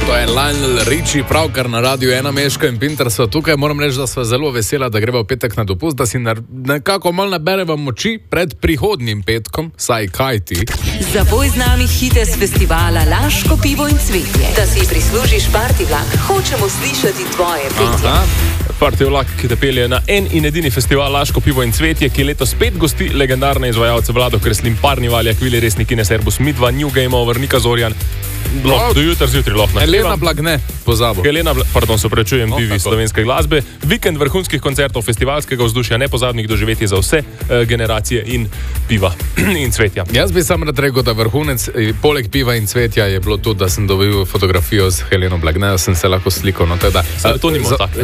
To je Lionel Richie, pravkar na Radiu 1 Meško in Pinter so tukaj. Moram reči, da sva zelo vesela, da greva v petek na dopust, da si nekako malo nabereva moči pred prihodnjim petkom, saj kaj ti. Zapoj z nami hite z festivala Laško pivo in cvetje. Da si prislužiš party vlak, hočemo slišati tvoje petje. Party vlak, ki te pelje na en in edini festival Laško pivo in cvetje, ki letos spet gosti legendarne izvajalce Vlado Kreslin, Parnivalja, Kvili, Resnik, Ines Erbus, Midva, New Game Over, Nika Zorjan. Do jutra zjutraj lahko naštevam. Helena Blagne, pozabo. Se prečujem, divi slovenske glasbe. Vikend vrhunskih koncertov, festivalskega vzdušja, nepozabnih doživetij za vse generacije in piva in cvetja. Jaz bi sam rad rekel, da vrhunec, poleg piva in cvetja, je bilo tudi, da sem dobil fotografijo z Heleno Blagne, da sem se lahko slikal. No, teda, to ni tako.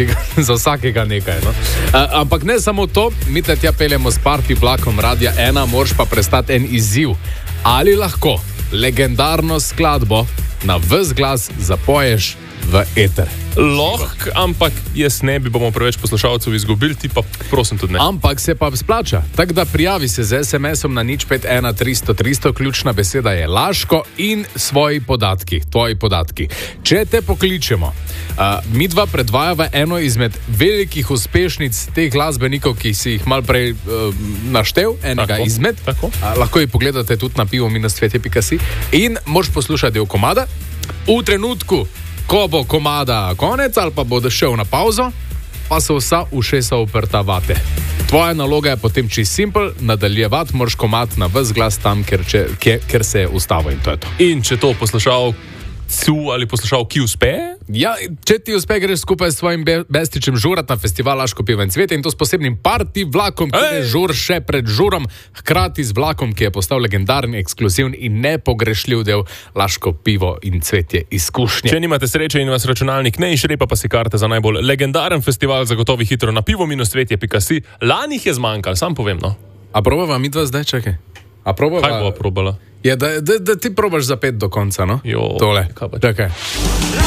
Za vsakega nekaj. No. Ampak ne samo to, mi te tja peljemo s party vlakom Radia 1, moraš pa prestati en izziv. Ali lahko legendarno skladbo na ves glas zapoješ v eter? Lahko, ampak jaz ne bi, bomo preveč poslušalcev izgubili, ti pa prosim tudi ne. Ampak se pa splača. Tako da prijavi se z SMS-om na 051 300 300, ključna beseda je Laško in svoji podatki, tvoji podatki. Če te pokličemo, mi dva predvajava eno izmed velikih uspešnic teh glasbenikov, ki si jih malo prej naštel, enega tako, izmed. Tako. Lahko jih pogledate tudi na pivo-cvetje.si in moraš poslušati del komada. V trenutku, ko bo komada konec ali pa bo šel na pauzo, pa so vsa ušesa uprta vate. Tvoja naloga je potem čisto simpel, nadaljevati moraš komad na ves glas tam, ker se je ustavil in to je to. In če to poslušal ali poslušal, ki uspe? Ja, če ti uspe, greš skupaj s svojim bestičem žurat na festival Laško pivo in cvetje in to s posebnim party vlakom, ki je žur še pred žurom, hkrati z vlakom, ki je postal legendarni, ekskluzivni in nepogrešljiv del Laško pivo in cvetje izkušnje. Če nimate sreče in vas računalnik ne išrepa, pa si karte za najbolj legendaren festival zagotovi hitro na pivo-cvetje.si. Lani jih je zmanjkalo, sam povem, no. A probava mi dva zdaj, čakaj? Kaj bova probala? Je, da ti probaš zapet do konca, no? Jo, tole. Kaj pa? Čakaj.